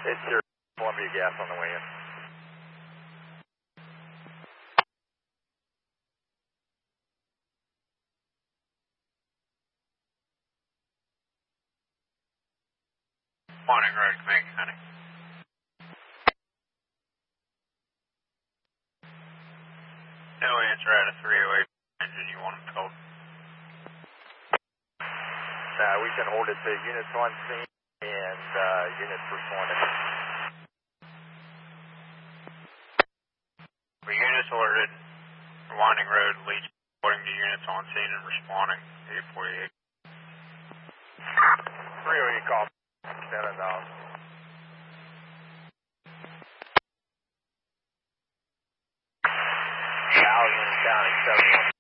It's your Columbia Gas on the way in. Wanting road, Command County. No answer out of 308 engine, you want them told? We can hold it to units on scene and units responding. The units ordered Winding Road leads according to units on scene and responding. 848. 308 call. 7,000. County 71.